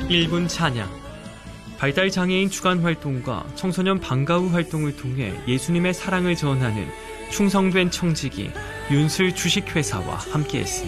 1분 찬양. 발달장애인 주간 활동과 청소년 방과 후 활동을 통해 예수님의 사랑을 전하는 충성된 청지기 윤슬 주식회사와 함께했습니다.